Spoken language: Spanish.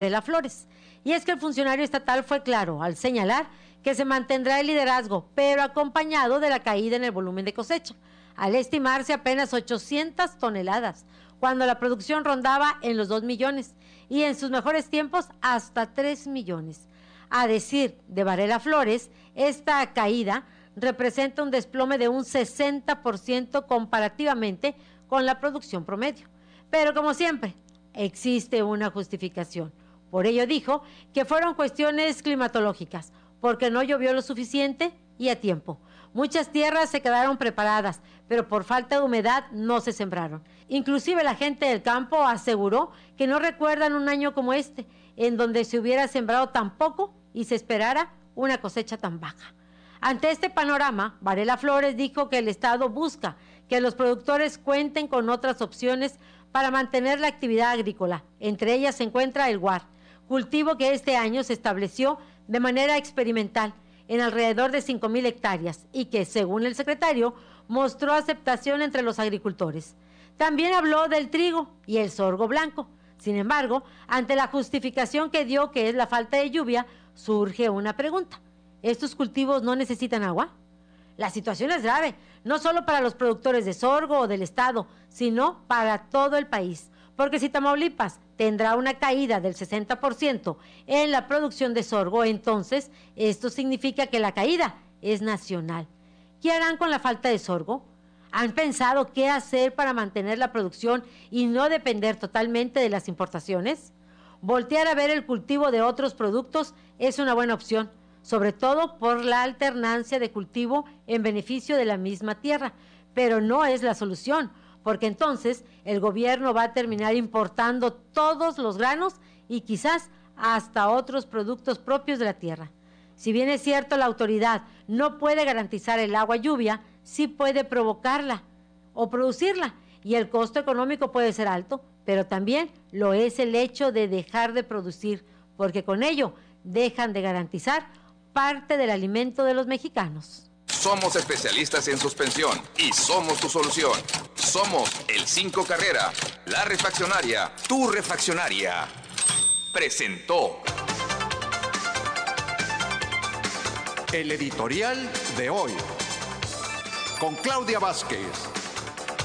Varela Flores. Y es que el funcionario estatal fue claro al señalar que se mantendrá el liderazgo, pero acompañado de la caída en el volumen de cosecha, al estimarse apenas 800 toneladas, cuando la producción rondaba en los 2 millones y en sus mejores tiempos hasta 3 millones. A decir de Varela Flores, esta caída representa un desplome de un 60% comparativamente con la producción promedio. Pero como siempre, existe una justificación. Por ello dijo que fueron cuestiones climatológicas, porque no llovió lo suficiente y a tiempo. Muchas tierras se quedaron preparadas, pero por falta de humedad no se sembraron. Inclusive la gente del campo aseguró que no recuerdan un año como este, en donde se hubiera sembrado tan poco y se esperara una cosecha tan baja. Ante este panorama, Varela Flores dijo que el Estado busca que los productores cuenten con otras opciones para mantener la actividad agrícola. Entre ellas se encuentra el guar, cultivo que este año se estableció de manera experimental en alrededor de 5,000 hectáreas y que, según el secretario, mostró aceptación entre los agricultores. También habló del trigo y el sorgo blanco. Sin embargo, ante la justificación que dio, que es la falta de lluvia, surge una pregunta. ¿Estos cultivos no necesitan agua? La situación es grave, no solo para los productores de sorgo o del estado, sino para todo el país. Porque si Tamaulipas tendrá una caída del 60% en la producción de sorgo, entonces esto significa que la caída es nacional. ¿Qué harán con la falta de sorgo? ¿Han pensado qué hacer para mantener la producción y no depender totalmente de las importaciones? Voltear a ver el cultivo de otros productos es una buena opción, sobre todo por la alternancia de cultivo en beneficio de la misma tierra, pero no es la solución, porque entonces el gobierno va a terminar importando todos los granos y quizás hasta otros productos propios de la tierra. Si bien es cierto, la autoridad no puede garantizar el agua lluvia, sí puede provocarla o producirla, y el costo económico puede ser alto, pero también lo es el hecho de dejar de producir, porque con ello dejan de garantizar parte del alimento de los mexicanos. Somos especialistas en suspensión y somos tu solución. Somos el 5 Carrera, la refaccionaria, tu refaccionaria. Presentó el editorial de hoy con Claudia Vázquez.